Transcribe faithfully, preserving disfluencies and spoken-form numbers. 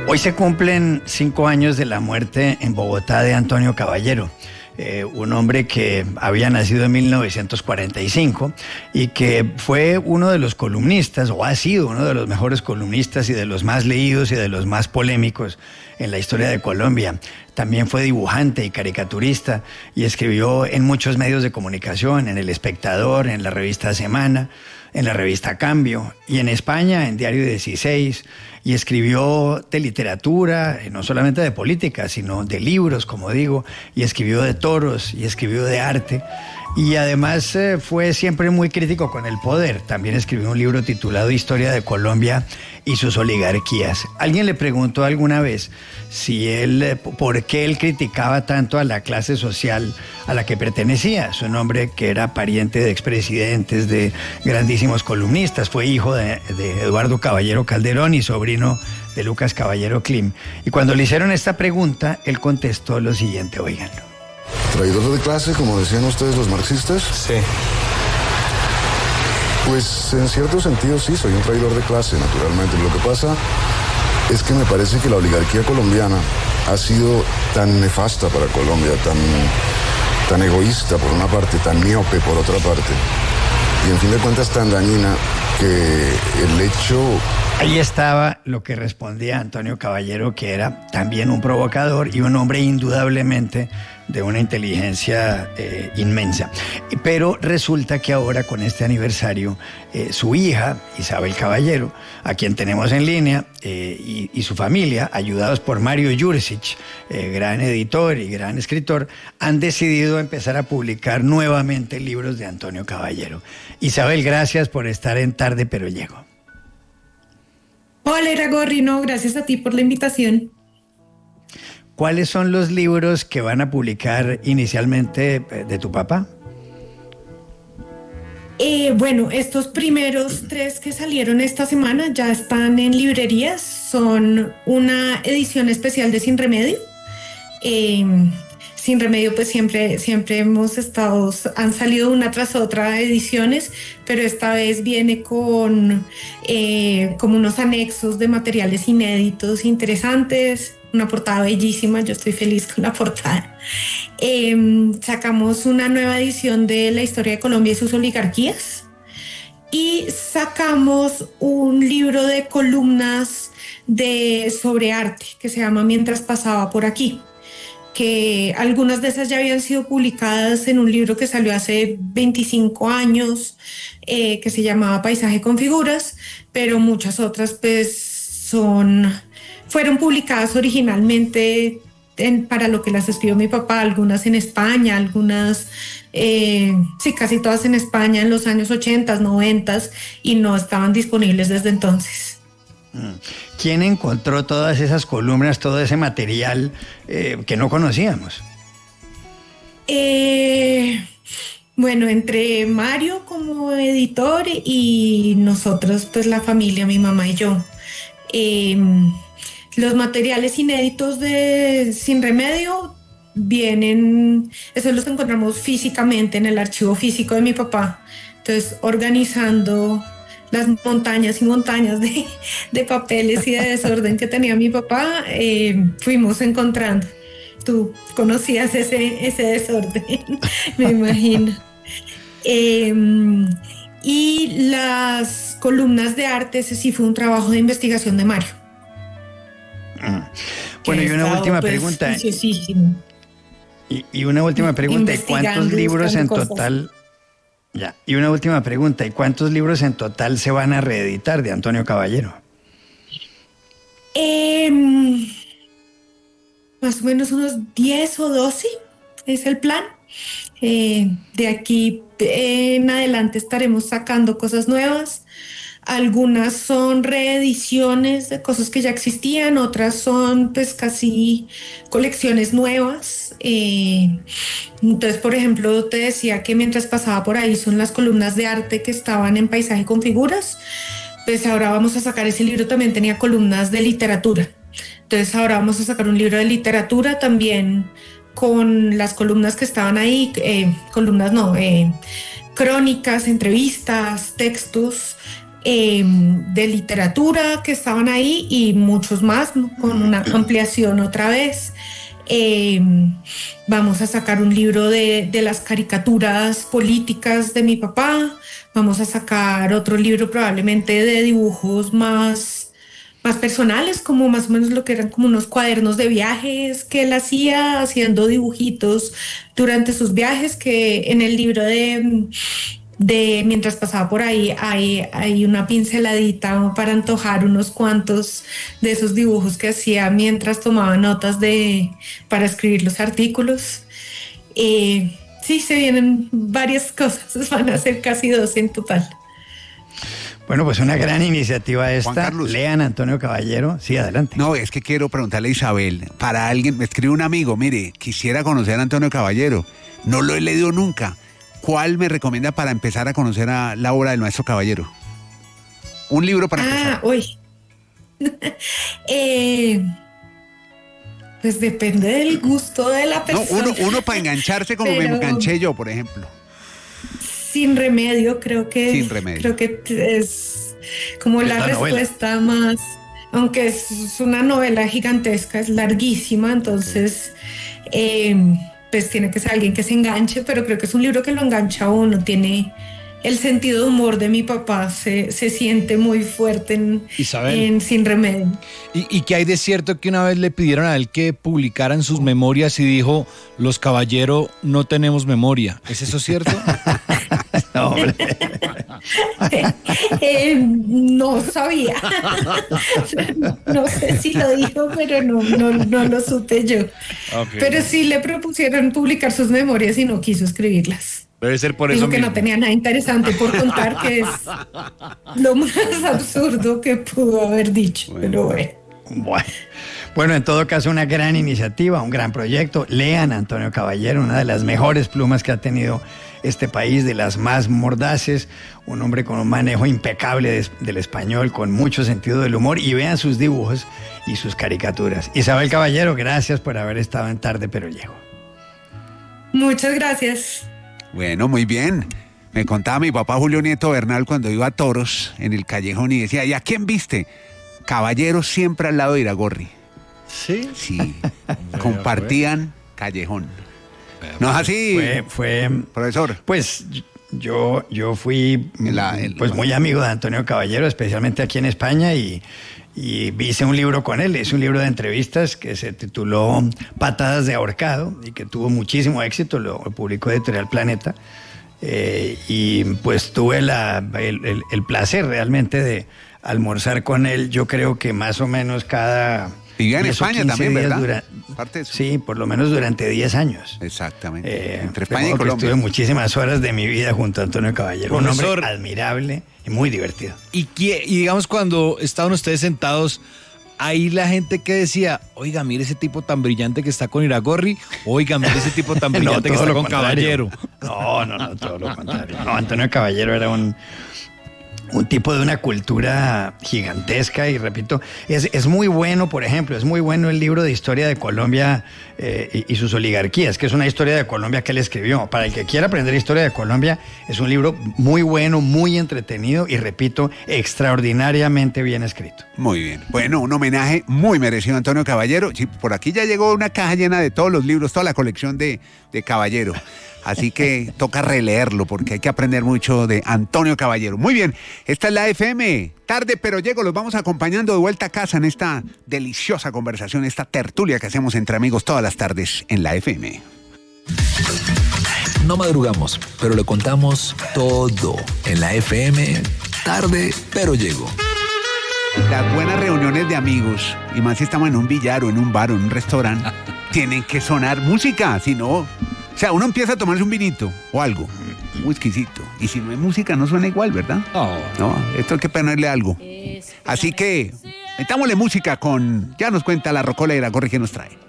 Hoy se cumplen cinco años de la muerte en Bogotá de Antonio Caballero, eh, un hombre que había nacido en mil novecientos cuarenta y cinco y que fue uno de los columnistas, o ha sido uno de los mejores columnistas y de los más leídos y de los más polémicos en la historia de Colombia. También fue dibujante y caricaturista y escribió en muchos medios de comunicación, en El Espectador, en la revista Semana, en la revista Cambio, y en España, en Diario dieciséis, y escribió de literatura, no solamente de política, sino de libros, como digo, y escribió de toros, y escribió de arte, y además eh, fue siempre muy crítico con el poder. También escribió un libro titulado Historia de Colombia y sus oligarquías. Alguien le preguntó alguna vez si él, por qué él criticaba tanto a la clase social a la que pertenecía. Su nombre, que era pariente de expresidentes, de grandísimos columnistas, fue hijo de, de Eduardo Caballero Calderón y sobrino de Lucas Caballero Klim. Y cuando le hicieron esta pregunta, él contestó lo siguiente, óiganlo. ¿Traidor de clase, como decían ustedes los marxistas? Sí. Pues en cierto sentido sí, soy un traidor de clase, naturalmente. Lo que pasa es que me parece que la oligarquía colombiana ha sido tan nefasta para Colombia, tan, tan egoísta por una parte, tan miope por otra parte, y en fin de cuentas tan dañina, que el hecho... Ahí estaba lo que respondía Antonio Caballero, que era también un provocador y un hombre indudablemente de una inteligencia eh, inmensa. Pero resulta que ahora, con este aniversario, eh, su hija, Isabel Caballero, a quien tenemos en línea, eh, y, y su familia, ayudados por Mario Yurcich, eh, gran editor y gran escritor, han decidido empezar a publicar nuevamente libros de Antonio Caballero. Isabel, gracias por estar en Tarde Pero Llego. Hola, Iragorri, no, gracias a ti por la invitación. ¿Cuáles son los libros que van a publicar inicialmente de tu papá? Eh, bueno, estos primeros tres que salieron esta semana ya están en librerías. Son una edición especial de Sin Remedio. Eh, Sin Remedio, pues siempre, siempre hemos estado, han salido una tras otra ediciones, pero esta vez viene con eh, como unos anexos de materiales inéditos interesantes, una portada bellísima, yo estoy feliz con la portada. Eh, sacamos una nueva edición de La Historia de Colombia y sus oligarquías, y sacamos un libro de columnas de, sobre arte que se llama Mientras pasaba por aquí, que algunas de esas ya habían sido publicadas en un libro que salió hace veinticinco años, eh, que se llamaba Paisaje con Figuras, pero muchas otras pues son, fueron publicadas originalmente en, para lo que las escribió mi papá, algunas en España, algunas, eh, sí, casi todas en España en los años ochenta, noventa, y no estaban disponibles desde entonces. ¿Quién encontró todas esas columnas, todo ese material eh, que no conocíamos? Eh, bueno, entre Mario como editor y nosotros, pues la familia, mi mamá y yo. Eh, los materiales inéditos de Sin Remedio vienen, esos los encontramos físicamente en el archivo físico de mi papá. Entonces, organizando las montañas y montañas de, de papeles y de desorden que tenía mi papá, eh, fuimos encontrando. Tú conocías ese, ese desorden, me imagino. Eh, y las columnas de arte, ese sí fue un trabajo de investigación de Mario. Bueno, y una estado, última pues, pregunta. Y, y una última pregunta, ¿y cuántos libros en cosas. total... Ya, y una última pregunta, ¿y cuántos libros en total se van a reeditar de Antonio Caballero? Eh, más o menos unos diez o doce es el plan. Eh, de aquí en adelante estaremos sacando cosas nuevas. Algunas son reediciones de cosas que ya existían, otras son pues casi colecciones nuevas. Eh, entonces, por ejemplo, te decía que mientras pasaba por ahí son las columnas de arte que estaban en Paisaje con Figuras. Pues ahora vamos a sacar ese libro, también tenía columnas de literatura. Entonces ahora vamos a sacar un libro de literatura también con las columnas que estaban ahí, eh, columnas no, eh, crónicas, entrevistas, textos. eh, de literatura que estaban ahí y muchos más, ¿no? Con una ampliación otra vez. Eh, vamos a sacar un libro de, de las caricaturas políticas de mi papá. Vamos a sacar otro libro probablemente de dibujos más, más personales, como más o menos lo que eran como unos cuadernos de viajes que él hacía, haciendo dibujitos durante sus viajes, que en el libro de... de mientras pasaba por ahí hay, hay una pinceladita para antojar unos cuantos de esos dibujos que hacía mientras tomaba notas de, para escribir los artículos. Eh, sí, se vienen varias cosas, van a ser casi dos en total. Bueno, pues una gran iniciativa esta. Lean Antonio Caballero. Sí, adelante. No, es que quiero preguntarle a Isabel, para alguien, me escribe un amigo, mire, quisiera conocer a Antonio Caballero, no lo he leído nunca. ¿Cuál me recomienda para empezar a conocer a la obra del maestro Caballero? Un libro para empezar. Ah, uy. eh, pues depende del gusto de la persona. No, uno, uno para engancharse como Pero, me enganché yo, por ejemplo. Sin remedio, creo que, sin remedio. Creo que es como la, la respuesta novela. Más, aunque es una novela gigantesca, es larguísima, entonces... Eh, pues tiene que ser alguien que se enganche, pero creo que es un libro que lo engancha a uno, tiene el sentido de humor de mi papá, se, se siente muy fuerte en, en Sin Remedio. ¿Y, ¿Y qué hay de cierto que una vez le pidieron a él que publicaran sus memorias y dijo, los caballeros no tenemos memoria? ¿Es eso cierto? No, hombre. eh, eh, no sabía. No sé si lo dijo, pero no, no, no lo supe yo. Okay. Pero sí le propusieron publicar sus memorias y no quiso escribirlas. Debe ser por eso Dijo que mismo. No tenía nada interesante por contar, que es lo más absurdo que pudo haber dicho. Bueno. Pero bueno. Bueno. Bueno, en todo caso, una gran iniciativa, un gran proyecto. Lean a Antonio Caballero, una de las mejores plumas que ha tenido este país, de las más mordaces, un hombre con un manejo impecable de, del español, con mucho sentido del humor, y vean sus dibujos y sus caricaturas. Isabel Caballero, gracias por haber estado en Tarde Pero Llego. Muchas gracias. Bueno, muy bien. Me contaba mi papá Julio Nieto Bernal cuando iba a toros en el callejón y decía, ¿y a quién viste? Caballero siempre al lado de Iragorri. ¿Sí? Sí. Compartían callejón. ¿No es así, fue, fue, profesor? Pues yo, yo fui la, el, pues muy amigo de Antonio Caballero, especialmente aquí en España, y, y hice un libro con él. Hice un libro de entrevistas que se tituló Patadas de ahorcado y que tuvo muchísimo éxito, lo, lo publicó Editorial Planeta. Eh, y pues tuve la, el, el, el placer realmente de almorzar con él. Yo creo que más o menos cada... Vivía en España también, ¿verdad? Dura, Parte de eso. Sí, por lo menos durante diez años. Exactamente. Eh, Entre España y Colombia. Estuve muchísimas horas de mi vida junto a Antonio Caballero. Profesor, un hombre admirable y muy divertido. Y, y digamos, cuando estaban ustedes sentados, ahí la gente que decía, oiga, mire ese tipo tan brillante que está con Iragorri, oiga, mire ese tipo tan brillante no, que está con contrario. Caballero. No, no, no, todo lo contrario. No, Antonio Caballero era un... un tipo de una cultura gigantesca y repito, es, es muy bueno, por ejemplo, es muy bueno el libro de historia de Colombia eh, y, y sus oligarquías, que es una historia de Colombia que él escribió. Para el que quiera aprender historia de Colombia, es un libro muy bueno, muy entretenido y repito, extraordinariamente bien escrito. Muy bien. Bueno, un homenaje muy merecido a Antonio Caballero. Sí, por aquí ya llegó una caja llena de todos los libros, toda la colección de, de Caballero. Así que toca releerlo porque hay que aprender mucho de Antonio Caballero. Muy bien, esta es la F M, Tarde Pero Llego. Los vamos acompañando de vuelta a casa en esta deliciosa conversación, esta tertulia que hacemos entre amigos todas las tardes en la F M. No madrugamos, pero le contamos todo en la F M, Tarde Pero Llego. Las buenas reuniones de amigos, y más si estamos en un billar o en un bar o en un restaurante, tienen que sonar música, si no... O sea, uno empieza a tomarse un vinito o algo, un whiskycito, y si no hay música no suena igual, ¿verdad? No. No, esto hay que ponerle algo. Así que, metámosle música con, ya nos cuenta la Rocola Iragorri que nos trae.